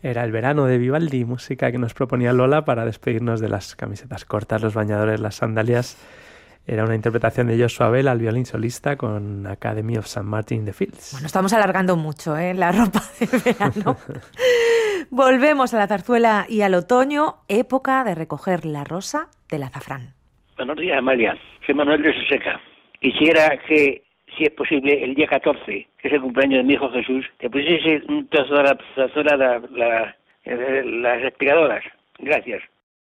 Era el verano de Vivaldi, música que nos proponía Lola para despedirnos de las camisetas cortas, los bañadores, las sandalias. Era una interpretación de Joshua Bell al violín solista con Academy of St. Martin in the Fields. Bueno, estamos alargando mucho, la ropa de verano. Volvemos a la zarzuela y al otoño, época de recoger la rosa del azafrán. Buenos días, Amalia. Soy Manuel de Soseca. Quisiera que, si es posible, el día 14, que es el cumpleaños de mi hijo Jesús, te pusiese un trozo de la zarzuela, las respiradoras. Gracias.